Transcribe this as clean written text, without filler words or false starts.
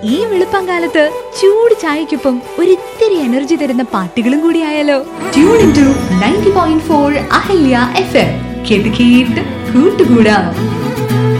ഈ വെളുപ്പംകാലത്ത് ചൂട് ചായക്കൊപ്പം ഒരിത്തിരി എനർജി തരുന്ന പാട്ടുകളും കൂടി ആയാലോ? Tune in to 90.4 Ahalya FM. കേട്ട് കേട്ട് കൂട്ടുകൂടാം.